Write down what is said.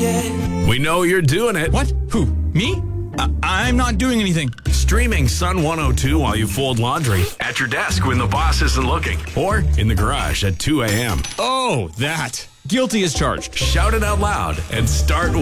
We know you're doing it. What? Who? Me? I'm not doing anything. Streaming Sun 102 while you fold laundry, at your desk when the boss isn't looking, or in the garage at 2 a.m. Oh, that. Guilty as charged. Shout it out loud and start